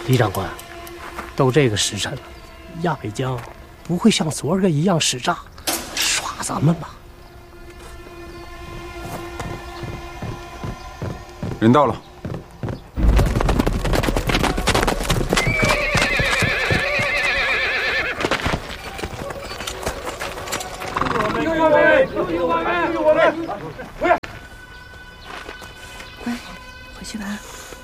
李长官，都这个时辰了，亚北江不会像昨儿个一样使诈，耍咱们吧？ 人到了。 乖，回去吧。